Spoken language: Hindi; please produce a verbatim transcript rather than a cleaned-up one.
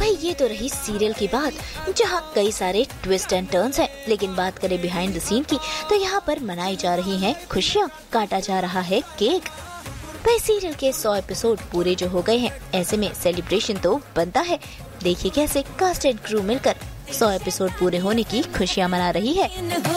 भाई ये तो रही सीरियल की बात, जहाँ कई सारे ट्विस्ट एंड टर्न्स हैं। लेकिन बात करें बिहाइंड द सीन की, तो यहाँ पर मनाई जा रही हैं खुशियाँ, काटा जा रहा है केक। भाई सीरियल के सौ एपिसोड पूरे जो हो गए हैं, ऐसे में सेलिब्रेशन तो बनता है। देखिए कैसे कास्ट एंड क्रू मिलकर सौ एपिसोड पूरे होने की खुशियाँ मना रही है।